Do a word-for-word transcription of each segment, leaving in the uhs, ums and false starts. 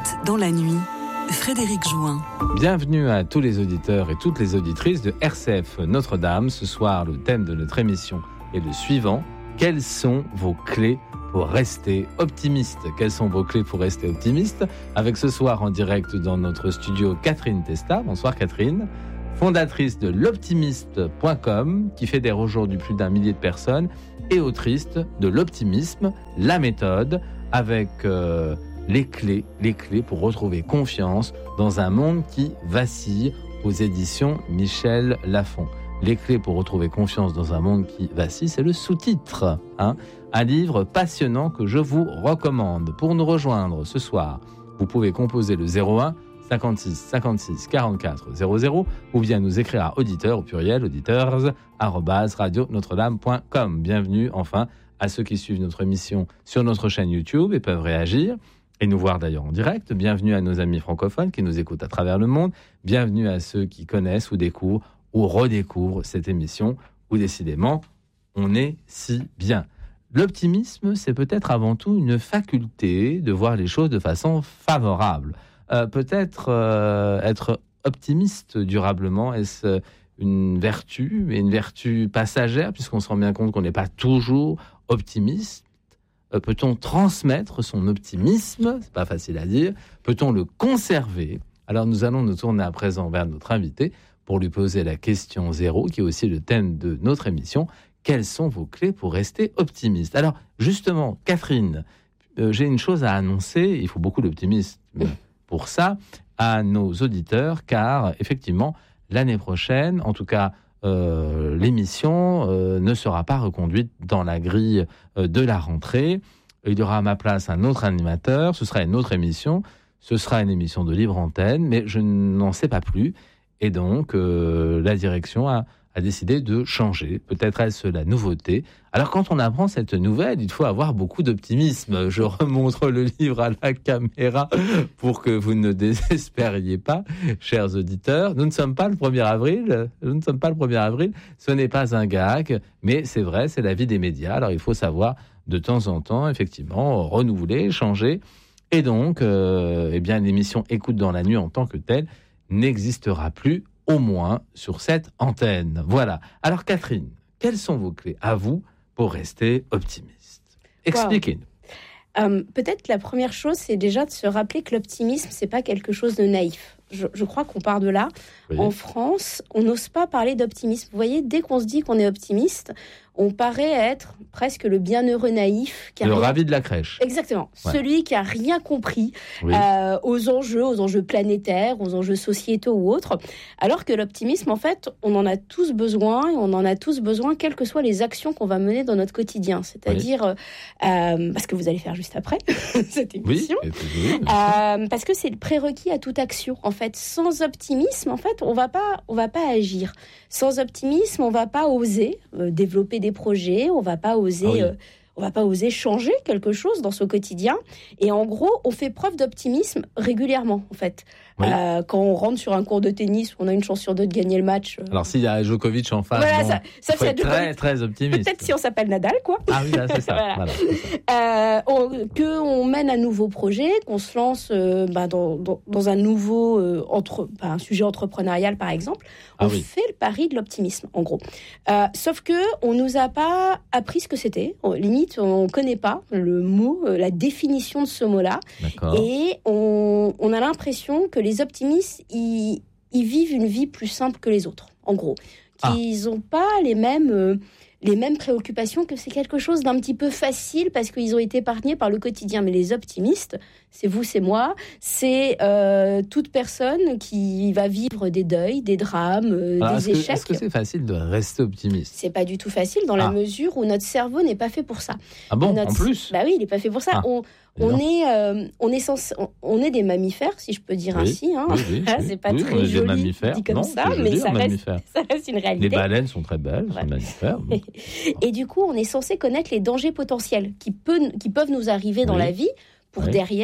Écoute dans la nuit, Frédéric Jouin. Bienvenue à tous les auditeurs et toutes les auditrices de R C F Notre-Dame. Ce soir, le thème de notre émission est le suivant. Quelles sont vos clés pour rester optimiste? Quelles sont vos clés pour rester optimiste? Avec ce soir en direct dans notre studio Catherine Testa. Bonsoir Catherine. Fondatrice de l'optimiste point com, qui fédère aujourd'hui plus d'un millier de personnes, et autrice de l'optimisme, la méthode, avec euh, les clés, les clés pour retrouver confiance dans un monde qui vacille, aux éditions Michel Lafon. Les clés pour retrouver confiance dans un monde qui vacille, c'est le sous-titre, hein, un livre passionnant que je vous recommande. Pour nous rejoindre ce soir, vous pouvez composer le zéro un cinquante-six cinquante-six quarante-quatre zéro zéro ou bien nous écrire à auditeur au pluriel auditeurs arobase radio notre dame point com. Bienvenue enfin à ceux qui suivent notre émission sur notre chaîne YouTube et peuvent réagir et nous voir d'ailleurs en direct. Bienvenue à nos amis francophones qui nous écoutent à travers le monde. Bienvenue à ceux qui connaissent ou découvrent ou redécouvrent cette émission où décidément on est si bien. L'optimisme, c'est peut-être avant tout une faculté de voir les choses de façon favorable. Euh, peut-être euh, être optimiste durablement, est-ce une vertu, mais une vertu passagère, puisqu'on se rend bien compte qu'on n'est pas toujours optimiste. Euh, peut-on transmettre son optimisme? C'est pas facile à dire. Peut-on le conserver? Alors nous allons nous tourner à présent vers notre invité pour lui poser la question zéro, qui est aussi le thème de notre émission. Quelles sont vos clés pour rester optimiste? Alors justement, Catherine, euh, j'ai une chose à annoncer. Il faut beaucoup d'optimisme pour ça à nos auditeurs, car effectivement, l'année prochaine, en tout cas, euh, l'émission euh, ne sera pas reconduite dans la grille euh, de la rentrée. Il y aura à ma place un autre animateur, ce sera une autre émission, ce sera une émission de libre antenne, mais je n'en sais pas plus. Et donc, euh, la direction a, a décidé de changer. Peut-être est-ce la nouveauté. Alors, quand on apprend cette nouvelle, il faut avoir beaucoup d'optimisme. Je remontre le livre à la caméra pour que vous ne désespériez pas, chers auditeurs. Nous ne sommes pas le premier avril. Nous ne sommes pas le premier avril. Ce n'est pas un gag, mais c'est vrai, c'est la vie des médias. Alors, il faut savoir de temps en temps, effectivement, renouveler, changer. Et donc, euh, eh bien, l'émission Écoute dans la nuit en tant que telle n'existera plus, au moins sur cette antenne. Voilà. Alors Catherine, quelles sont vos clés à vous pour rester optimiste? Expliquez-nous. Wow. Euh, peut-être la première chose, c'est déjà de se rappeler que l'optimisme, c'est pas quelque chose de naïf. Je, je crois qu'on part de là. Oui. En France, on n'ose pas parler d'optimisme. Vous voyez, dès qu'on se dit qu'on est optimiste, on paraît être presque le bienheureux naïf. Qui a le rien... ravi de la crèche. Exactement. Ouais. Celui qui a rien compris oui. euh, aux enjeux, aux enjeux planétaires, aux enjeux sociétaux ou autres. Alors que l'optimisme, en fait, on en a tous besoin et on en a tous besoin, quelles que soient les actions qu'on va mener dans notre quotidien. C'est-à-dire, oui. euh, parce que vous allez faire juste après cette émission. Oui, oui, euh, parce que c'est le prérequis à toute action. En fait, sans optimisme, en fait, on va pas, on va pas agir. Sans optimisme, on va pas oser euh, développer des projets, on va pas oser, ah oui. euh, on va pas oser changer quelque chose dans son quotidien. Et en gros, on fait preuve d'optimisme régulièrement, en fait. Oui. Euh, quand on rentre sur un cours de tennis, on a une chance sur deux de gagner le match. Euh... Alors s'il y a Djokovic en face, voilà, bon, ça, ça faut être très très optimiste. Peut-être si on s'appelle Nadal, quoi. Ah oui, là, c'est ça. voilà. Voilà, c'est ça. Euh, on, que on mène un nouveau projet, qu'on se lance euh, bah, dans, dans, dans un nouveau euh, entre, bah, un sujet entrepreneurial, par exemple. On ah oui. fait le pari de l'optimisme, en gros. Euh, sauf que on nous a pas appris ce que c'était. On, limite, on connaît pas le mot, euh, la définition de ce mot-là. D'accord. Et on, on a l'impression que les optimistes, ils, ils vivent une vie plus simple que les autres, en gros. Qu'ils n'ont ah. pas les mêmes, euh, les mêmes préoccupations, que c'est quelque chose d'un petit peu facile parce qu'ils ont été épargnés par le quotidien. Mais les optimistes, c'est vous, c'est moi, c'est euh, toute personne qui va vivre des deuils, des drames, euh, Alors, des est-ce échecs. Que, est-ce que c'est facile de rester optimiste? C'est pas du tout facile dans ah. la mesure où notre cerveau n'est pas fait pour ça. Ah bon, notre... en plus? Bah oui, il n'est pas fait pour ça. Ah. On, On est, euh, on, est sens... on est des mammifères, si je peux dire oui, ainsi. Hein. Oui, oui, ah, oui, c'est pas oui, très joli dit comme non, ça, joli, mais ça reste, mammifère. ça reste une réalité. Les baleines sont très belles, ouais. sont mammifères. Et, et du coup, on est censé connaître les dangers potentiels qui, peut, qui peuvent nous arriver dans oui. la vie pour oui. derrière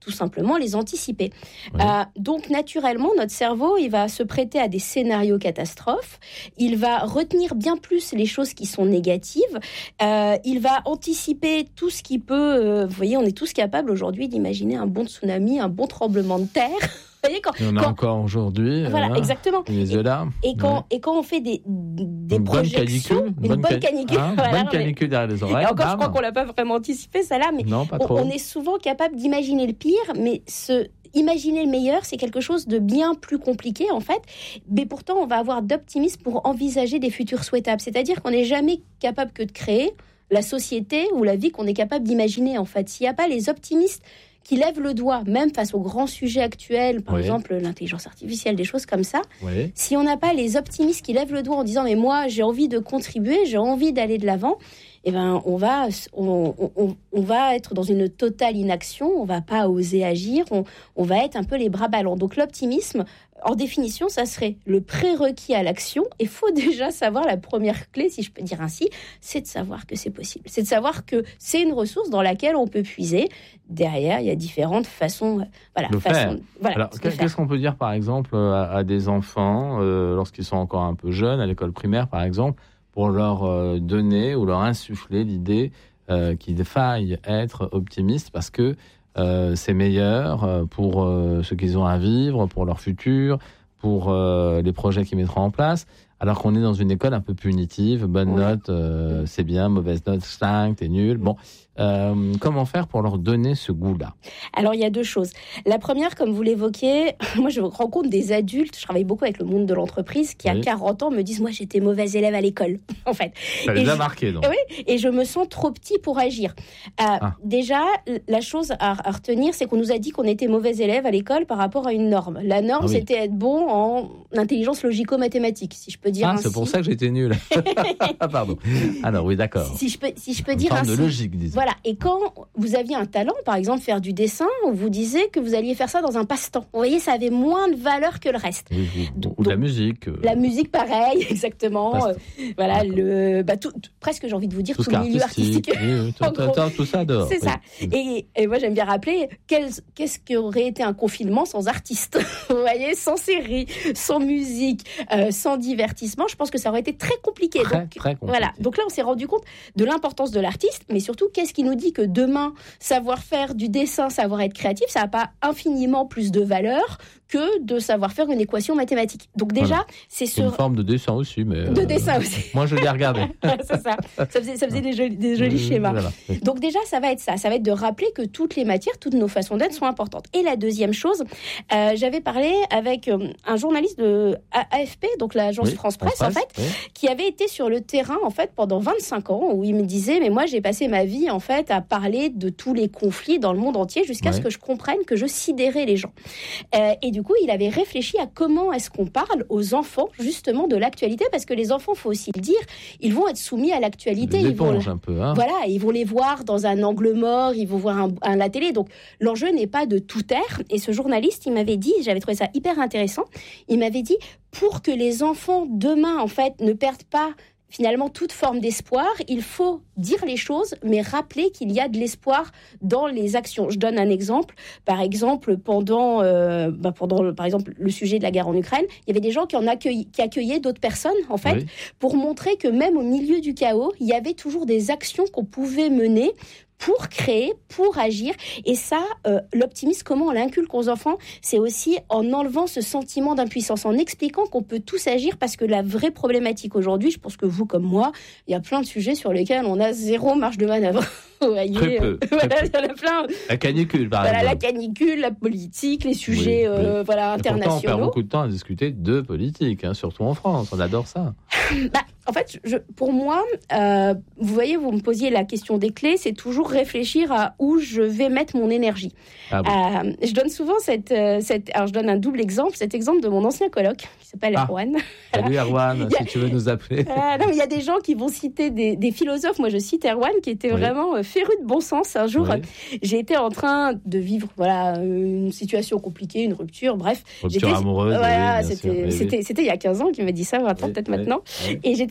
tout simplement les anticiper. Oui. Euh, donc naturellement, notre cerveau, il va se prêter à des scénarios catastrophes, il va retenir bien plus les choses qui sont négatives, euh, il va anticiper tout ce qui peut... Euh, vous voyez, on est tous capables aujourd'hui d'imaginer un bon tsunami, un bon tremblement de terre. Vous voyez, quand, Il y en a quand, encore aujourd'hui. Voilà, euh, exactement. Les yeux là. Et, et, quand, Ouais. et quand on fait des, des Une bonne projections... canicule. Une bonne, bonne canicule. Hein, voilà, bonne mais, canicule derrière les oreilles. et encore, bam. je crois qu'on ne l'a pas vraiment anticipé, ça là, mais Non, pas on, trop. on est souvent capable d'imaginer le pire, mais ce... imaginer le meilleur, c'est quelque chose de bien plus compliqué, en fait. Mais pourtant, on va avoir d'optimisme pour envisager des futurs souhaitables. C'est-à-dire qu'on n'est jamais capable que de créer la société ou la vie qu'on est capable d'imaginer, en fait. S'il n'y a pas les optimistes qui lèvent le doigt, même face aux grands sujets actuels, par Oui. exemple l'intelligence artificielle, des choses comme ça, Oui. si on n'a pas les optimistes qui lèvent le doigt en disant « mais moi, j'ai envie de contribuer, j'ai envie d'aller de l'avant », eh ben, on va, on, on, on va être dans une totale inaction, on va pas oser agir, on, on va être un peu les bras ballants. Donc l'optimisme, en définition, ça serait le prérequis à l'action. Il faut déjà savoir, la première clé, si je peux dire ainsi, c'est de savoir que c'est possible. C'est de savoir que c'est une ressource dans laquelle on peut puiser. Derrière, il y a différentes façons, voilà, Le façons, faire. voilà, Alors, de qu'est- faire. qu'est-ce qu'on peut dire, par exemple, à, à des enfants, euh, lorsqu'ils sont encore un peu jeunes, à l'école primaire, par exemple, pour leur euh, donner ou leur insuffler l'idée euh, qu'il faille être optimiste parce que euh, c'est meilleur euh, pour euh, ce qu'ils ont à vivre, pour leur futur, pour euh, les projets qu'ils mettront en place, alors qu'on est dans une école un peu punitive, bonne Oui. note, euh, c'est bien, mauvaise note, cinq, t'es nul. Bon, euh, comment faire pour leur donner ce goût-là ? Alors, il y a deux choses. La première, comme vous l'évoquiez, moi, je rencontre des adultes, je travaille beaucoup avec le monde de l'entreprise, qui, Oui. à quarante ans, me disent « Moi, j'étais mauvaise élève à l'école, en fait. » Ça les Et a je- marqués, donc. Oui, et je me sens trop petit pour agir. Euh, Ah. Déjà, la chose à, à retenir, c'est qu'on nous a dit qu'on était mauvais élève à l'école par rapport à une norme. La norme, Ah oui. c'était être bon en intelligence logico-mathématique, si je peux dire Ah, ainsi. c'est pour ça que j'étais nul. Ah, pardon. Alors, oui, d'accord. Si je peux, si je peux Une dire forme ainsi. de logique, disons. Voilà, et quand vous aviez un talent, par exemple faire du dessin, on vous disait que vous alliez faire ça dans un passe-temps. Vous voyez, ça avait moins de valeur que le reste. Oui, oui. Donc- Ou de la musique. euh, La musique, pareil, exactement. Passe-temps. Euh, voilà, D'accord. le, bah, tout, tout- presque, j'ai envie de vous dire, tout tout, ce le qui est milieu artistique. artistique. Oui, oui, tout, En tout- gros. tout ça dehors. C'est oui. ça. Et, et moi, j'aime bien rappeler quel- qu'est-ce qu'aurait été un confinement sans artistes. Vous voyez, sans séries, sans musique, euh, sans divertissement. Je pense que ça aurait été très compliqué. Très, Donc, très compliqué. voilà. Donc là, on s'est rendu compte de l'importance de l'artiste, mais surtout, qu'est-ce qui nous dit que demain, savoir faire du dessin, savoir être créatif, ça n'a pas infiniment plus de valeur que de savoir faire une équation mathématique. Donc déjà, Voilà. c'est C'est une ce... forme de dessin aussi, mais. De euh, dessin aussi. Moi, je l'ai regardé. C'est ça. Ça faisait, ça faisait des jolis, des jolis Euh, schémas. voilà. Oui. Donc déjà, ça va être ça. Ça va être de rappeler que toutes les matières, toutes nos façons d'être sont importantes. Et la deuxième chose, euh, j'avais parlé avec euh, un journaliste de A- AFP, donc l'agence Oui, France Presse, France en fait, oui. qui avait été sur le terrain, en fait, pendant vingt-cinq ans, où il me disait, mais moi, j'ai passé ma vie, en fait, à parler de tous les conflits dans le monde entier, jusqu'à Ouais. ce que je comprenne que je sidérais les gens. Euh, et du coup, il avait réfléchi à comment est-ce qu'on parle aux enfants, justement, de l'actualité, parce que les enfants, faut aussi le dire, ils vont être soumis à l'actualité. Des Ils vont éponges un peu. Hein. voilà, ils vont les voir dans un angle mort, ils vont voir un, un- la télé. Donc, l'enjeu n'est pas de tout taire. Et ce journaliste, il m'avait dit, j'avais trouvé ça hyper intéressant, il m'avait dit, pour que les enfants, demain, en fait, ne perdent pas finalement toute forme d'espoir, il faut dire les choses, mais rappeler qu'il y a de l'espoir dans les actions. Je donne un exemple. Par exemple, pendant, euh, bah pendant le, par exemple, le sujet de la guerre en Ukraine, il y avait des gens qui, en accueille, qui accueillaient d'autres personnes, en fait, Oui. pour montrer que même au milieu du chaos, il y avait toujours des actions qu'on pouvait mener pour créer, pour agir. Et ça, euh, l'optimisme, comment on l'inculque aux enfants, c'est aussi en enlevant ce sentiment d'impuissance, en expliquant qu'on peut tous agir, parce que la vraie problématique aujourd'hui, je pense que vous comme moi, il y a plein de sujets sur lesquels on a zéro marge de manœuvre. Vous voyez, Très peu, très voilà, peu. il y en a plein. La canicule, par Voilà, la exemple. canicule, la politique, les sujets Oui, oui. euh, voilà, Et pourtant, on perd internationaux. beaucoup de temps à discuter de politique, hein, surtout en France. On adore ça. Bah, en fait, je, pour moi, euh, vous voyez, vous me posiez la question des clés, c'est toujours réfléchir à où je vais mettre mon énergie. Ah bon. Euh, je donne souvent cette, euh, cette... Alors, je donne un double exemple, cet exemple de mon ancien coloc, qui s'appelle Ah. Erwan. Salut Erwan, Il y a- si tu veux nous appeler. Ah, non, mais il y a des gens qui vont citer des, des philosophes. Moi, je cite Erwan, qui était Oui. vraiment euh, féru de bon sens. Un jour, Oui. euh, j'ai été en train de vivre voilà, une situation compliquée, une rupture, bref. Rupture J'étais- amoureuse. Voilà, oui, bien sûr. c'était Oui, oui. c'était- c'était il y a quinze ans qu'il m'a dit ça, vingt ans Oui, peut-être oui, maintenant. oui. Et j'étais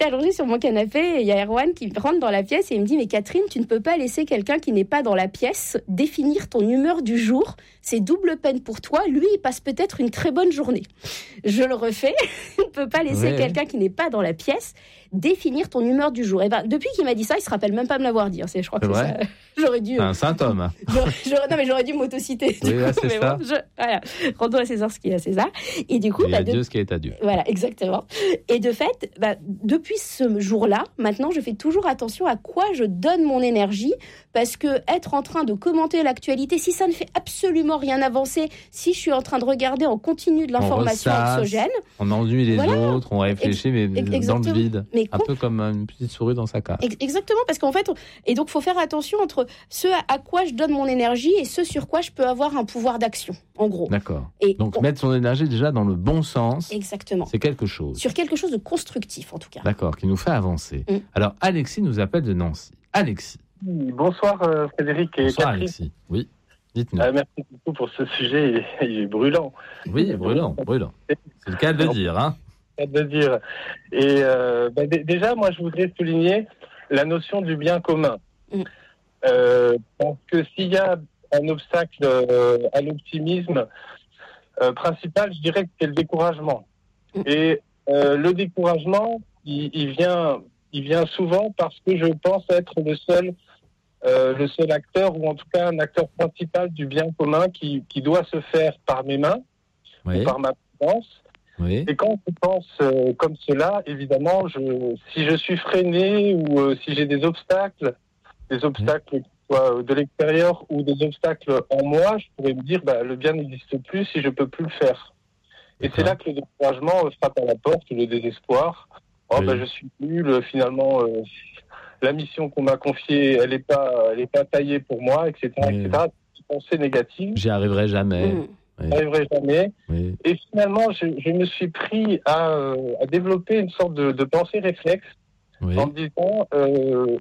j'étais allongée sur mon canapé et il y a Erwan qui rentre dans la pièce et il me dit « Mais Catherine, tu ne peux pas laisser quelqu'un qui n'est pas dans la pièce définir ton humeur du jour. C'est double peine pour toi. Lui, il passe peut-être une très bonne journée. » Je le refais. Tu ne peux pas laisser ouais. quelqu'un qui n'est pas dans la pièce définir ton humeur du jour. Et ben, depuis qu'il m'a dit ça, il se rappelle même pas me l'avoir dit. C'est, je crois c'est que vrai ça, j'aurais dû. C'est un symptôme. J'aurais, j'aurais, non mais j'aurais dû m'autociter. Oui, là, c'est mais ça. Bon, je, voilà. Rendons à César ce qui est à César. Et du coup, et bah, à de, Dieu ce qui est à Dieu. Voilà, exactement. Et de fait, bah, depuis ce jour-là, maintenant, je fais toujours attention à quoi je donne mon énergie, parce que être en train de commenter l'actualité, si ça ne fait absolument rien avancer, si je suis en train de regarder en continu de l'information on ressasse, anxiogène, on ennuie les voilà. autres, on réfléchit, mais Exactement. dans le vide, mais un peu comme une petite souris dans sa cage. Exactement, parce qu'en fait, et donc, il faut faire attention entre ce à quoi je donne mon énergie et ce sur quoi je peux avoir un pouvoir d'action, en gros. D'accord. Et donc, on... mettre son énergie déjà dans le bon sens, exactement. C'est quelque chose. Sur quelque chose de constructif, en tout cas. D'accord, qui nous fait avancer. Mm. Alors, Alexis nous appelle de Nancy. Alexis. Oui, bonsoir euh, Frédéric et bonsoir, Catherine. Alexis. Oui, dites-nous. Euh, merci beaucoup pour ce sujet, il est, il est brûlant. Oui, brûlant, brûlant. C'est le cas de le dire, hein. C'est le cas de le dire. Et euh, bah, d- déjà, moi, je voudrais souligner la notion du bien commun. Mm. Euh, parce que s'il y a un obstacle euh, à l'optimisme euh, principal, je dirais que c'est le découragement. Mm. Et euh, le découragement, il, il vient, il vient souvent parce que je pense être le seul, euh, le seul acteur, ou en tout cas un acteur principal du bien commun qui, qui doit se faire par mes mains, oui. ou par ma présence. Oui. Et quand je pense euh, comme cela, évidemment, je, si je suis freiné ou euh, si j'ai des obstacles, des obstacles oui. qui soient de l'extérieur ou des obstacles en moi, je pourrais me dire bah, le bien n'existe plus si je peux plus le faire. Et D'accord. c'est là que le découragement frappe à la porte, le désespoir. Oh, oui. bah, je suis nul, finalement, euh, la mission qu'on m'a confiée, elle n'est pas, elle est pas taillée pour moi, et cetera, oui. et cetera. Des pensées négatives. J'y arriverai jamais. Mmh. Oui. n'arriverai jamais. Oui. Et finalement, je, je me suis pris à, euh, à développer une sorte de, de pensée réflexe oui. en me disant euh,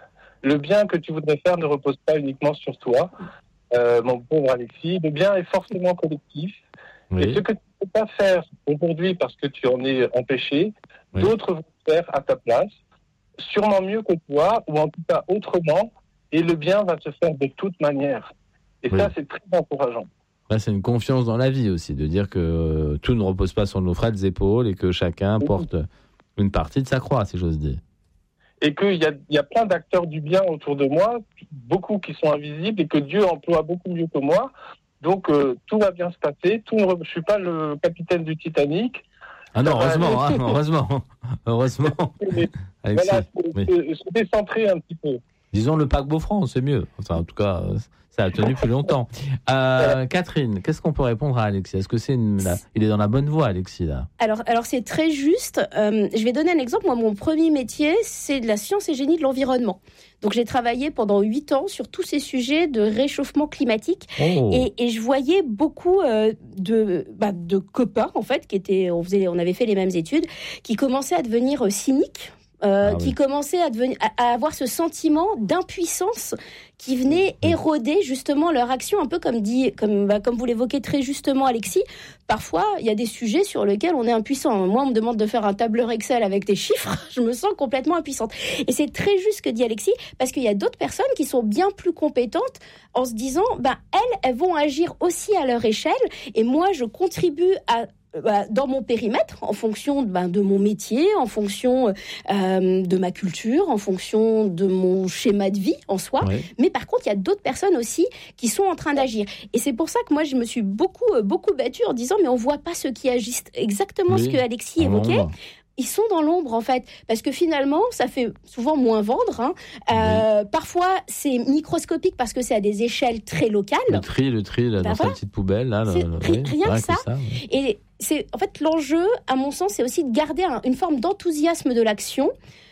le bien que tu voudrais faire ne repose pas uniquement sur toi, euh, mon pauvre Alexis. Le bien est forcément collectif. Oui. Et ce que tu ne peux pas faire aujourd'hui parce que tu en es empêché, oui. d'autres vont faire à ta place, sûrement mieux que toi, ou en tout cas autrement, et le bien va se faire de toute manière. Et oui. ça, c'est très encourageant. Là, c'est une confiance dans la vie aussi, de dire que euh, tout ne repose pas sur nos frêles épaules et que chacun oui. porte une partie de sa croix, si j'ose dire. Et qu'il y a, y a plein d'acteurs du bien autour de moi, beaucoup qui sont invisibles et que Dieu emploie beaucoup mieux que moi. Donc, euh, tout va bien se passer. Tout ne re... Je ne suis pas le capitaine du Titanic. Ah non, heureusement, hein, heureusement, heureusement. Alexis, voilà, oui. se, se décentrer un petit peu. Disons le paquebot France, c'est mieux. Enfin, en tout cas... Ça a tenu plus longtemps. Euh, Catherine, qu'est-ce qu'on peut répondre à Alexis ? Est-ce que c'est une, là, il est dans la bonne voie, Alexis, là ? Alors, alors c'est très juste. Euh, je vais donner un exemple. Moi, mon premier métier, c'est de la science et génie de l'environnement. Donc, j'ai travaillé pendant huit ans sur tous ces sujets de réchauffement climatique. Oh. Et, et je voyais beaucoup euh, de, bah, de copains, en fait, qui étaient, on, faisait, on avait fait les mêmes études, qui commençaient à devenir euh, cyniques. Euh, ah qui oui. commençait à, devenir, à, à avoir ce sentiment d'impuissance qui venait éroder justement leur action, un peu comme dit, comme, bah, comme vous l'évoquez très justement Alexis. Parfois, il y a des sujets sur lesquels on est impuissant. Moi, on me demande de faire un tableur Excel avec des chiffres, je me sens complètement impuissante. Et c'est très juste ce que dit Alexis, parce qu'il y a d'autres personnes qui sont bien plus compétentes en se disant, ben elles, elles vont agir aussi à leur échelle, et moi, je contribue à dans mon périmètre, en fonction ben, de mon métier, en fonction euh, de ma culture, en fonction de mon schéma de vie en soi. Oui. Mais par contre, il y a d'autres personnes aussi qui sont en train d'agir. Et c'est pour ça que moi, je me suis beaucoup, beaucoup battue en disant, mais on ne voit pas ceux qui agissent. Exactement oui. ce que Alexis évoquait. Mmh. Ils sont dans l'ombre, en fait, parce que finalement, ça fait souvent moins vendre. Hein. Euh, oui. Parfois, c'est microscopique parce que c'est à des échelles très locales. Le tri, le tri, là, dans cette petite poubelle. Là, c'est le, ri- oui, rien que ça. ça oui. Et c'est, en fait, l'enjeu, à mon sens, c'est aussi de garder un, une forme d'enthousiasme de l'action.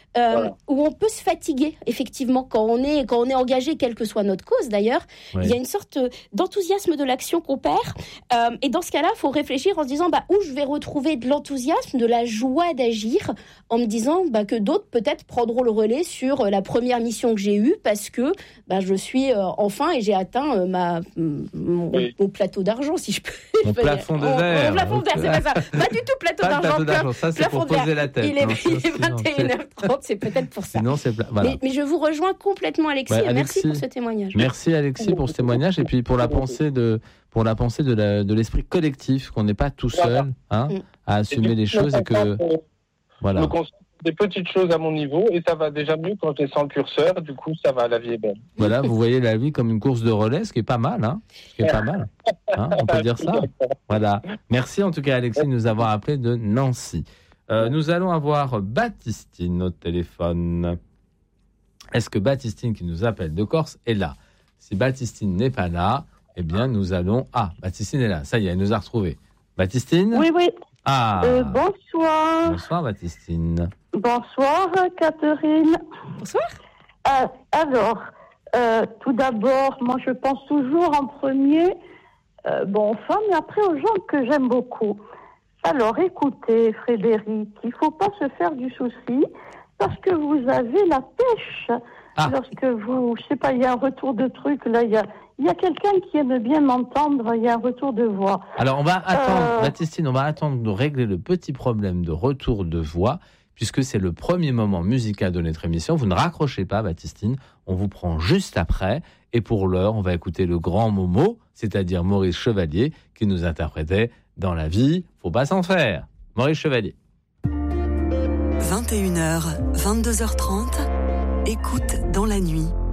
euh, voilà. où on peut se fatiguer, effectivement, quand on est, quand on est engagé, quelle que soit notre cause d'ailleurs. Oui. Il y a une sorte d'enthousiasme de l'action qu'on perd. Euh, et dans ce cas-là, il faut réfléchir en se disant bah, où je vais retrouver de l'enthousiasme, de la joie d'agir, en me disant bah, que d'autres peut-être prendront le relais sur la première mission que j'ai eue parce que bah, je suis euh, enfin et j'ai atteint euh, ma, mon, oui. mon plateau d'argent, si je peux. Mon plafond de verre. Mon plafond de verre, c'est pas ça. Pas du tout plateau pas d'argent. Plateau d'argent. Ça, c'est pour poser la tête. Il est, non, il est vingt et une heures trente, c'est peut-être pour ça. Sinon, c'est pla... voilà. mais, mais je vous rejoins complètement, Alexis, ouais, et Alexis, merci pour ce témoignage. Merci, Alexis, pour ce témoignage et puis pour la pensée de, pour la pensée de, la, de l'esprit collectif, qu'on n'est pas tout seul voilà. hein, mm. à assumer les choses et que. Voilà. Des petites choses à mon niveau et ça va déjà mieux quand je descends le curseur, du coup ça va, la vie est belle. Voilà, vous voyez la vie comme une course de relais, ce qui est pas mal, hein, ce qui est pas mal, hein, on peut dire ça. Voilà, merci en tout cas Alexis de nous avoir appelé de Nancy. Euh, nous allons avoir Baptistine au téléphone. Est-ce que Baptistine qui nous appelle de Corse est là? Si Baptistine n'est pas là, eh bien nous allons... Ah, Baptistine est là, ça y est, elle nous a retrouvés. Baptistine? Oui, oui. Ah. Euh, bonsoir. Bonsoir Baptistine. Bonsoir Catherine. Bonsoir. Euh, alors, euh, tout d'abord, moi je pense toujours en premier, euh, bon, aux femmes, et après aux gens que j'aime beaucoup. Alors écoutez Frédéric, il ne faut pas se faire du souci parce que vous avez la pêche. Ah. Lorsque vous, je ne sais pas, il y a un retour de truc, là, il y a... Il y a quelqu'un qui aime bien m'entendre, il y a un retour de voix. Alors, on va attendre, euh... Baptistine, on va attendre de régler le petit problème de retour de voix, puisque c'est le premier moment musical de notre émission. Vous ne raccrochez pas, Baptistine, on vous prend juste après. Et pour l'heure, on va écouter le grand Momo, c'est-à-dire Maurice Chevalier, qui nous interprétait « Dans la vie, faut pas s'en faire ». Maurice Chevalier. vingt et une heures, vingt-deux heures trente, écoute dans la nuit.